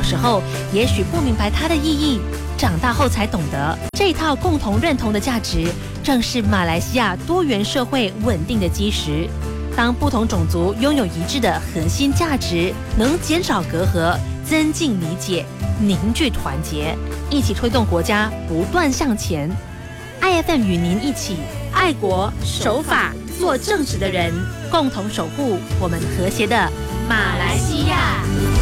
时候也许不明白它的意义，长大后才懂得，这一套共同认同的价值，正是马来西亚多元社会稳定的基石。当不同种族拥有一致的核心价值，能减少隔阂，增进理解，凝聚团结，一起推动国家不断向前。IFM 与您一起爱国守法做正直的人，共同守护我们和谐的马来西亚。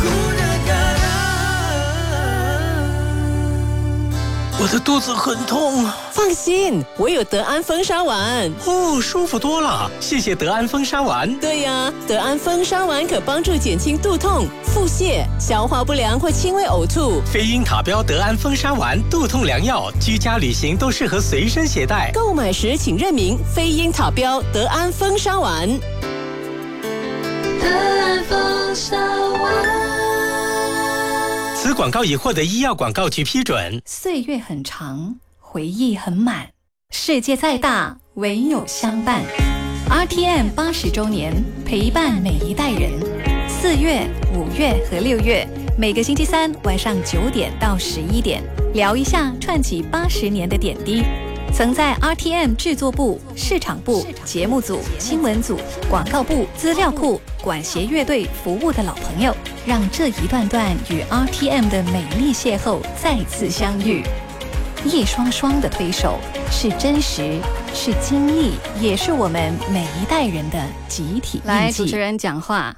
我的肚子很痛。 放心，我有德安风沙丸。 哦，舒服多了，谢谢德安风沙丸。 对呀，德安风沙丸可帮助减轻肚痛、腹泻、消化不良或轻微呕吐。 非英塔标德安风沙丸，肚痛良药，居家旅行都适合随身携带。 购买时请认明非英塔标德安风沙丸。 德安风沙丸。 此广告已获得医药广告局批准。 岁月很长，回忆很满，世界再大，唯有相伴。RTM 80周年，陪伴每一代人。4月、5月和6月，每个星期三晚上9点到11点，聊一下串起80年的点滴。曾在 RTM 制作部、市场部、节目组、新闻组、广告部、资料库、管弦乐队服务的老朋友，让这一段段与 RTM 的美丽邂逅再次相遇。叶双双的推手，是真实，是经历，也是我们每一代人的集体印记。来，主持人讲话。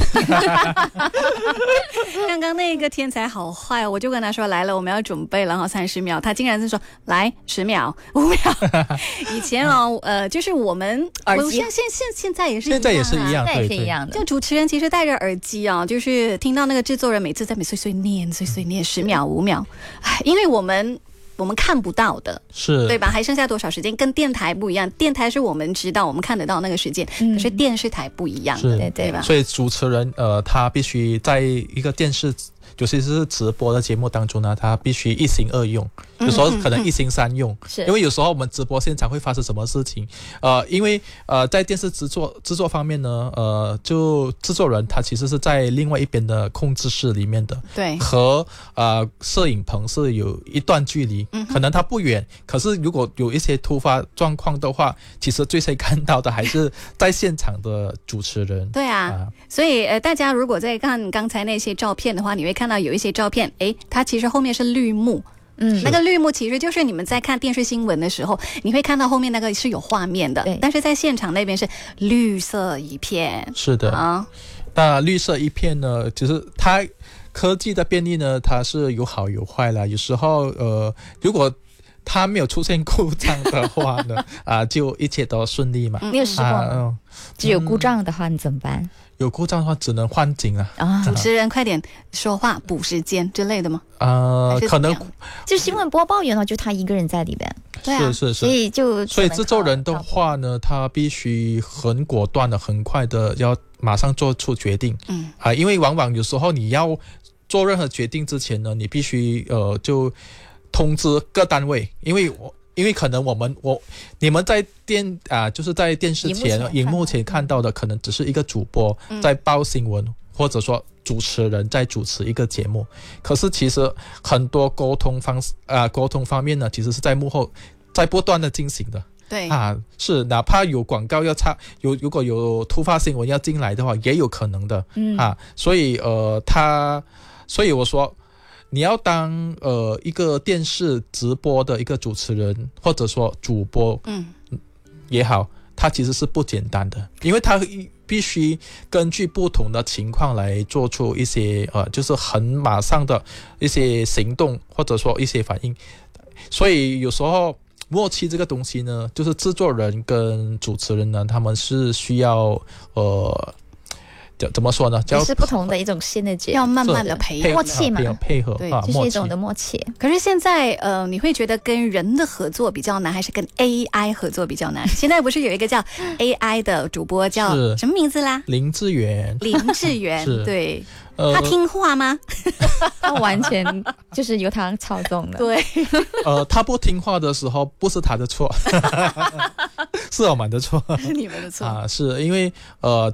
刚刚那个天才好坏，我就跟他说来了，我们要准备了，然后30秒，他竟然是说来10秒、5秒。以前就是我们耳机， 现在也是一样， 现在也是一样， 对， 是一样的。 就主持人其实戴着耳机啊，就是听到那个制作人每次在碎碎念10秒、5秒，因为我们看不到的， 是对吧？还剩下多少时间？跟电台不一样，电台是我们知道，我们看得到那个时间，可是电视台不一样的，对吧？ 所以主持人他必须在一个电视，尤其是直播的节目当中呢，他必须一心二用，有时候可能一心三用，因为有时候我们直播现场会发生什么事情，因为在电视制作方面呢，就制作人他其实是在另外一边的控制室里面的， 对， 和摄影棚是有一段距离，可能他不远，可是如果有一些突发状况的话，其实最先看到的还是在现场的主持人。 对啊，所以大家如果在看刚才那些照片的话，你会看到有一些照片，它其实后面是绿幕。那个绿幕其实就是你们在看电视新闻的时候，你会看到后面那个是有画面的，但是在现场那边是绿色一片。 是的啊，那绿色一片呢，就是它科技的便利呢，它是有好有坏啦。有时候如果它没有出现故障的话呢，就一切都顺利嘛。 你有试过吗？只有故障的话，你怎么办？ 有故障的话只能换景啊。 主持人快点说话，补时间之类的吗？ 可能就新闻播报员就他一个人在里边。 对啊， 是， 所以制作人的话呢，他必须很果断的、很快的要马上做出决定。因为往往有时候你要做任何决定之前呢，你必须就通知各单位，因为可能你们在就是在电视前荧幕前看到的，可能只是一个主播在报新闻，或者说主持人在主持一个节目。可是其实很多沟通方面呢，其实是在幕后在不断的进行的。 对是哪怕有广告要如果有突发新闻要进来的话，也有可能的。所以我说，你要当一个电视直播的一个主持人，或者说主播也好，它其实是不简单的，因为它必须根据不同的情况来做出一些就是很马上的一些行动，或者说一些反应。所以有时候默契这个东西呢，就是制作人跟主持人呢，他们是需要怎么说呢？ 也是不同的一种新的节， 要慢慢的默契嘛， 配合， 对，就是一种的默契。 可是现在你会觉得跟人的合作比较难，还是跟 AI 合作比较难？现在不是有一个叫 AI 的主播叫什么名字啦？ 林志源， 对。他听话吗？ 他完全就是由他操纵的。 对， 他不听话的时候，不是他的错，是我们的错。 你们的错是因为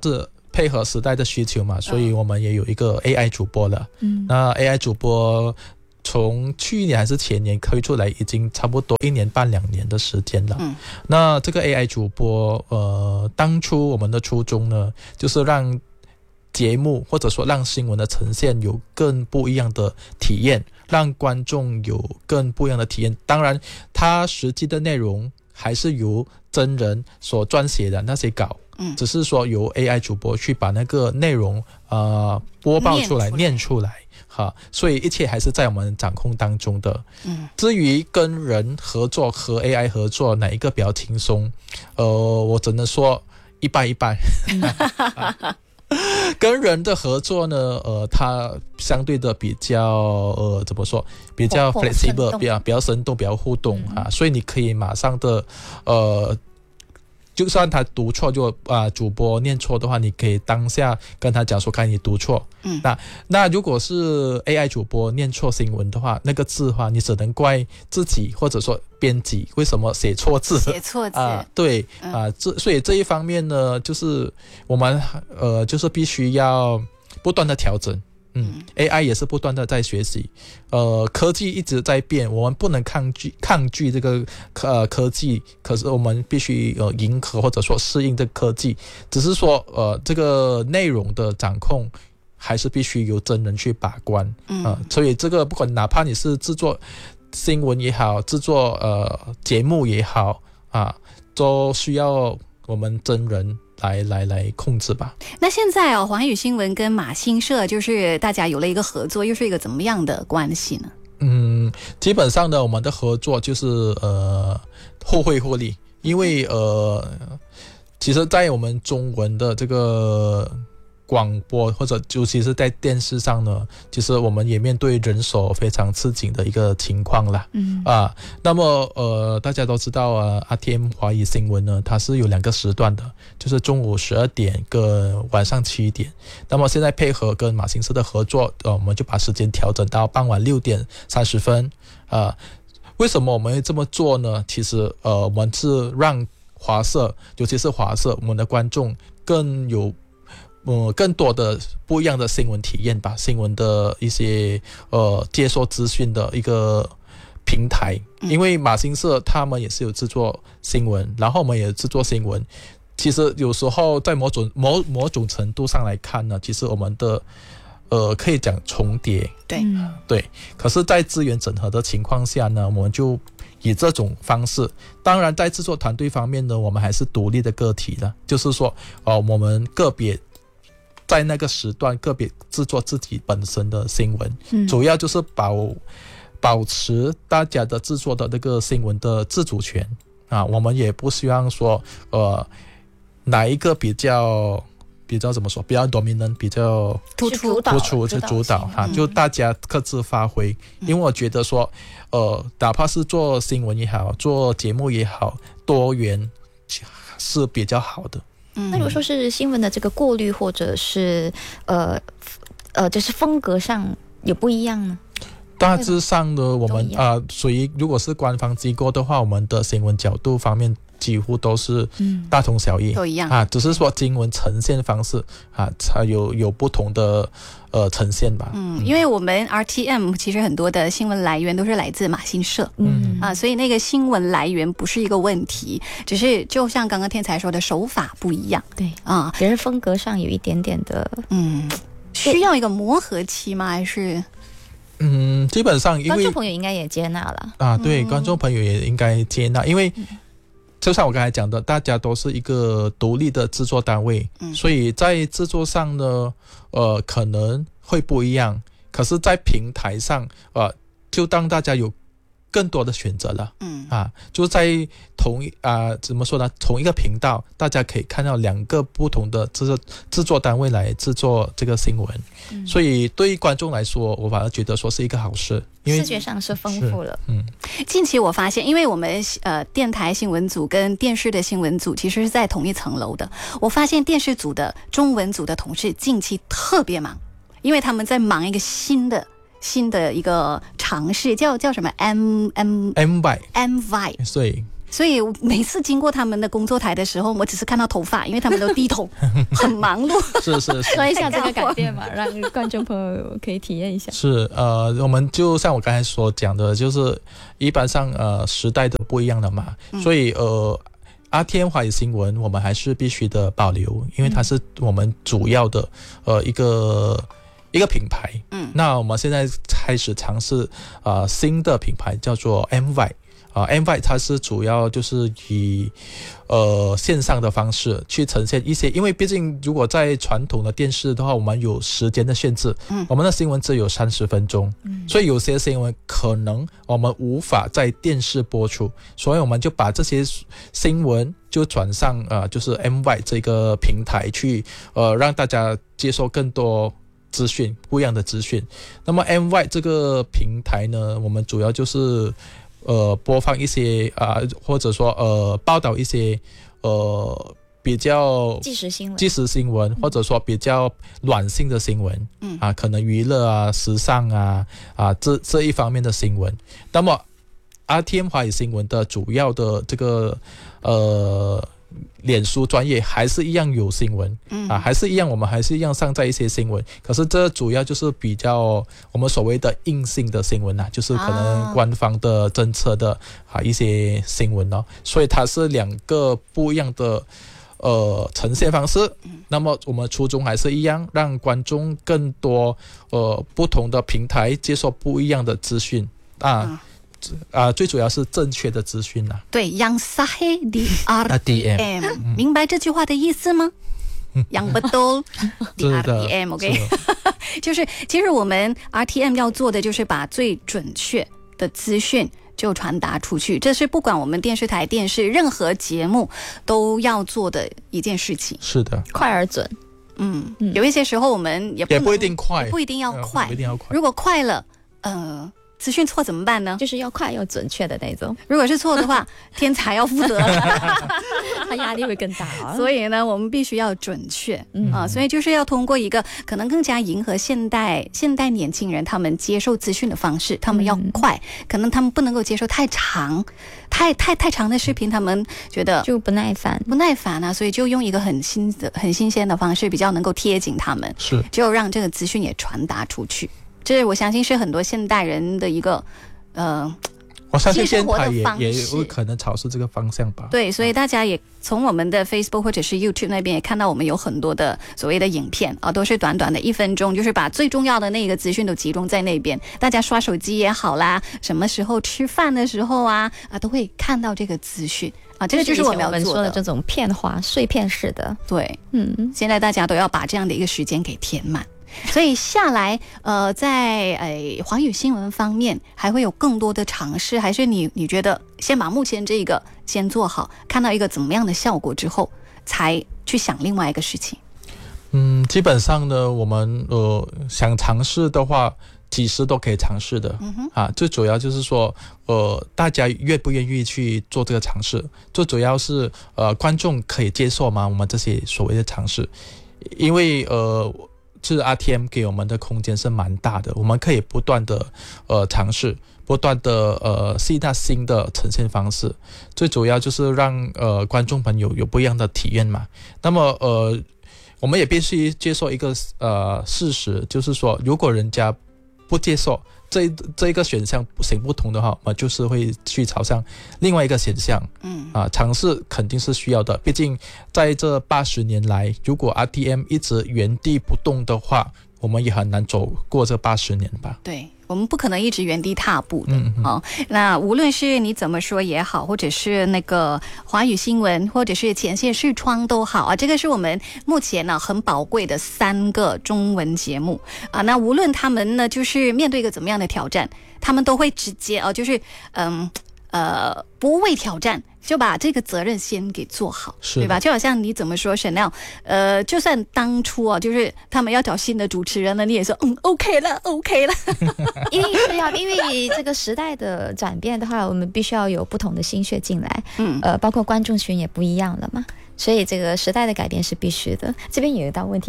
配合时代的需求嘛，所以我们也有一个 AI 主播了。那 AI 主播从去年还是前年推出来，已经差不多1年半2年的时间了。那这个 AI 主播当初我们的初衷呢，就是让节目或者说让新闻的呈现有更不一样的体验，让观众有更不一样的体验。当然它实际的内容还是由真人所撰写的那些稿，只是说由 AI 主播去把那个内容播报出来念出来所以一切还是在我们掌控当中的。至于跟人合作和 AI 合作哪一个比较轻松，我只能说一半一半。跟人的合作呢，它相对的比较怎么说，比较 flexible， 比较生动，比较互动所以你可以马上的就算他读错就主播念错的话，你可以当下跟他讲说看你读错。那如果是 AI 主播念错新闻的话，那个字的话，你只能怪自己或者说编辑为什么写错字。对所以这一方面呢，就是我们就是必须要不断的调整。AI 也是不断的在学习，科技一直在变，我们不能抗拒这个科技，可是我们必须迎合或者说适应这个科技，只是说这个内容的掌控还是必须由真人去把关。所以这个不管哪怕你是制作新闻也好，制作节目也好都需要我们真人来控制吧。 那现在寰宇新闻跟马新社就是大家有了一个合作，又是一个怎么样的关系呢？ 基本上呢，我们的合作就是互惠互利，因为其实在我们中文的这个广播或者尤其是在电视上呢，其实我们也面对人手非常吃紧的一个情况啦。那么大家都知道RTM 华语新闻呢，它是有2个时段的，就是中午12点跟晚上7点。那么现在配合跟马新社的合作，我们就把时间调整到傍晚6点30分。为什么我们会这么做呢？其实我们是让华社，尤其是华社，我们的观众更有更多的不一样的新闻体验吧，新闻的一些接受资讯的一个平台。因为马新社他们也是有制作新闻，然后我们也制作新闻，其实有时候在某种程度上来看呢，其实我们的可以讲重叠。对，可是在资源整合的情况下呢，我们就以这种方式，当然在制作团队方面呢，我们还是独立的个体的，就是说我们个别在那个时段个别制作自己本身的新闻，主要就是保持大家的制作的那个新闻的自主权我们也不希望说哪一个比较怎么说，比较 dominant， 比较突出主导就大家各自发挥。因为我觉得说哪怕是做新闻也好，做节目也好，多元是比较好的。 那如果说是新闻的这个过滤或者是就是风格上有不一样呢？ 大致上呢，我们属于如果是官方机构的话，我们的新闻角度方面几乎都是大同小异， 都一样只是说新闻呈现方式才有不同的呈现吧。 因为我们 RTM 其实很多的新闻来源都是来自马新社，所以那个新闻来源不是一个问题，只是就像刚刚天才说的手法不一样。 对只是风格上有一点点的需要一个磨合期吗？还是基本上因为观众朋友应该也接纳了对，观众朋友也应该接纳，因为就像我刚才讲的，大家都是一个独立的制作单位，所以在制作上呢可能会不一样，可是在平台上就当大家有更多的选择了。就在怎么说呢，同一个频道大家可以看到2个不同的制作单位来制作这个新闻，所以对于观众来说，我反而觉得说是一个好事，因为视觉上是丰富了。 近期我发现，因为我们电台新闻组跟电视的新闻组其实是在同一层楼的，我发现电视组的中文组的同事近期特别忙，因为他们在忙一个新的一个尝试，叫什么 MY， 对， 所以每次经过他们的工作台的时候，我只是看到头发，因为他们都低头，很忙碌。 是说一下这个改变嘛，让观众朋友可以体验一下。 是我们就像我刚才所讲的，就是一般上时代都不一样了嘛，所以RTM 华语新闻我们还是必须的保留，因为它是我们主要的一个品牌。那我们现在开始尝试新的品牌叫做 MY。MY 它是主要就是以线上的方式去呈现一些，因为毕竟如果在传统的电视的话，我们有时间的限制，我们的新闻只有30分钟，所以有些新闻可能我们无法在电视播出，所以我们就把这些新闻就转上就是 MY 这个平台去让大家接受更多资讯，不一样的资讯。那么 MY 这个平台呢，我们主要就是播放一些或者说报道一些比较即时新闻， 或者说比较软性的新闻，可能娱乐时尚这一方面的新闻。那么 RTM 华语新闻的主要的这个脸书专业还是一样有新闻，还是一样，我们还是一样上载一些新闻，可是这主要就是比较我们所谓的硬性的新闻就是可能官方的政策的一些新闻所以它是2个不一样的呈现方式。那么我们初衷还是一样，让观众更多不同的平台接受不一样的资讯最主要是正确的资讯对，yang sahih di RTM，明白这句话的意思吗？yang betul di RTM OK 就是其实我们 RTM 要做的就是把最准确的资讯就传达出去，这是不管我们电视台电视任何节目都要做的一件事情。 是的， 快而准。 有一些时候我们也不一定快， 不一定要快，如果快了资讯错怎么办呢？ 就是要快要准确的那种。 如果是错的话，天才要负责他压力会更大所以呢，我们必须要准确所以就是要通过一个可能更加迎合现代年轻人他们接受资讯的方式，他们要快，可能他们不能够接受太长的视频，他们觉得就不耐烦所以就用一个很新鲜的方式，比较能够贴紧他们， 是就让这个资讯也传达出去。这我相信是很多现代人的一个我相信电台也有可能朝着这个方向吧。 对，所以大家也从我们的 Facebook 或者是 YouTube 那边也看到我们有很多的所谓的影片都是短短的1分钟，就是把最重要的那个资讯都集中在那边，大家刷手机也好啦，什么时候吃饭的时候都会看到这个资讯这个就是我们要做的这种片花碎片式的。 对，现在大家都要把这样的一个时间给填满。所以下来在华语新闻方面还会有更多的尝试，还是你觉得先把目前这个先做好，看到一个怎么样的效果之后才去想另外一个事情？ 基本上呢，我们想尝试的话几时都可以尝试的最主要就是说大家愿不愿意去做这个尝试，最主要是观众可以接受吗？我们这些所谓的尝试，因为是 RTM 给我们的空间是蛮大的，我们可以不断的尝试，不断的吸纳新的呈现方式，最主要就是让观众朋友有不一样的体验嘛。那么我们也必须接受一个事实，就是说如果人家不接受这一个选项行不通的话，我们就是会去朝向另外一个选项。尝试肯定是需要的，毕竟在这80年来，如果 RTM 一直原地不动的话，我们也很难走过这80年吧。 对，我们不可能一直原地踏步的。那无论是你怎么说也好，或者是那个华语新闻，或者是前线视窗都好这个是我们目前呢很宝贵的3个中文节目那无论他们呢就是面对一个怎么样的挑战，他们都会直接就是不畏挑战，就把这个责任先给做好，对吧？就好像你怎么说 Chanel 就算当初就是他们要找新的主持人了，你也说OK 了因为这个时代的转变的话，我们必须要有不同的心血进来包括观众群也不一样了嘛，所以这个时代的改变是必须的。这边有一道问题，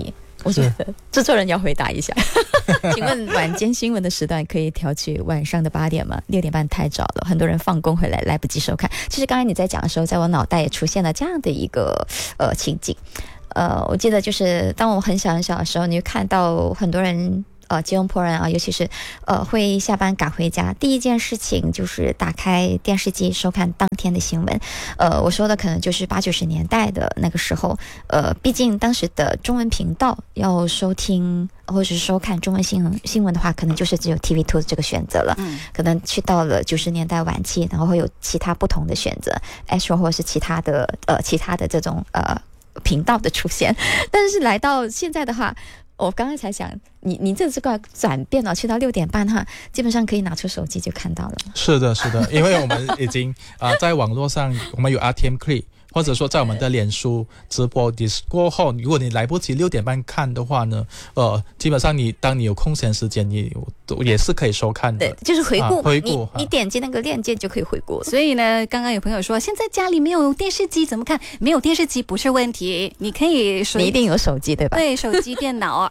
我觉得制作人要回答一下。请问晚间新闻的时段可以调去晚上的8点吗？6点半太早了，很多人放工回来来不及收看。其实刚才你在讲的时候，在我脑袋也出现了这样的一个情景。我记得就是当我很小很小的时候，你会看到很多人吉隆坡人啊，尤其是会下班赶回家，第一件事情就是打开电视机收看当天的新闻。我说的可能就是80、90年代的那个时候，毕竟当时的中文频道要收听或者是收看中文新闻的话，可能就是只有 TV2 这个选择了。可能去到了90年代晚期，然后会有其他不同的选择 Astro 或者是其他的这种频道的出现。但是来到现在的话，我刚才才想，你这个转变了，去到6点半哈，基本上可以拿出手机就看到了。 是的，是的，因为我们已经在网络上，我们有 RTM Click， 或者说在我们的脸书直播过后，如果你来不及6点半看的话呢，基本上当你有空闲时间，你也是可以收看的。 对，就是回顾，你点击那个链接就可以回顾。 所以呢，刚刚有朋友说，现在家里没有电视机怎么看？没有电视机不是问题，你可以你一定有手机对吧？ 对，手机、电脑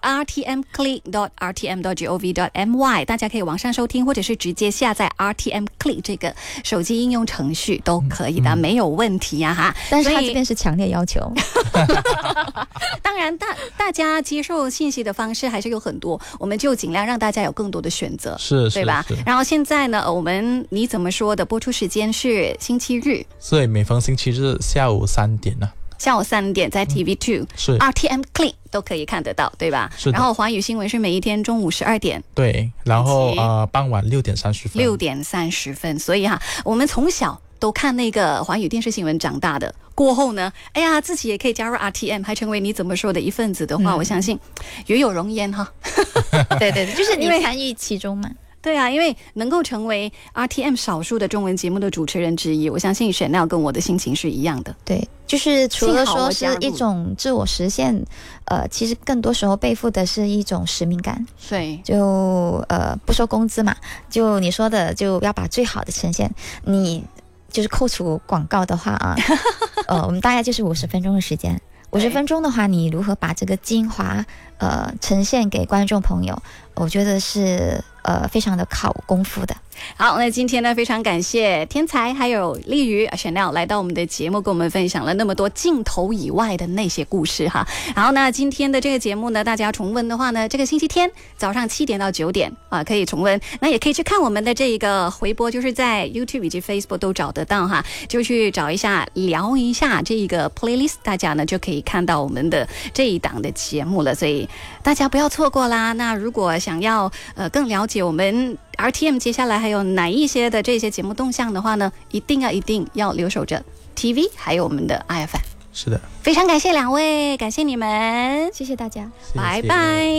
rtmclick.rtm.gov.my， 大家可以网上收听，或者是直接下载 RTM Click 这个手机应用程序都可以的，没有问题呀哈。 但是他这边是强烈要求。 当然大家接受信息的方式还是有很多，我们就尽量让大家有更多的选择，对吧？然后现在呢，你怎么说的播出时间是星期日， 所以每逢星期日下午3点呢。 下午3点在 TV2、RTM Click 都可以看得到，对吧？ 是的。 然后华语新闻是每一天中午12点， 对，然后傍晚6点30分。 6点30分，所以我们从小都看那个华语电视新闻长大的，过后呢，哎呀，自己也可以加入 RTM， 还成为你怎么说的一份子的话，我相信与有荣焉哈。 对对对，就是你参与其中嘛。 对啊，因为能够成为 RTM 少数的中文节目的主持人之一，我相信 Chanel 跟我的心情是一样的。 对，就是除了说是一种自我实现，其实更多时候背负的是一种使命感。 对， 就不收工资嘛，就你说的就要把最好的呈现。你就是扣除广告的话啊，我们大概就是50分钟的时间。50分钟的话，你如何把这个精华呈现给观众朋友，我觉得是非常的考功夫的。 好，那今天呢，非常感谢天才还有丽瑜 Chanel 来到我们的节目，跟我们分享了那么多镜头以外的那些故事哈。然后呢，今天的这个节目呢，大家重温的话呢，这个星期天早上7点到9点可以重温。那也可以去看我们的这个回播，就是在 YouTube 以及 Facebook 都找得到哈，就去找一下聊一下这个 playlist， 大家呢就可以看到我们的这一档的节目了，所以大家不要错过啦。那如果想要更了解我们RTM 接下来还有哪一些的这些节目动向的话呢，一定要留守着 TV 还有我们的 IFM。 是的， 非常感谢2位，感谢你们， 谢谢大家， 拜拜。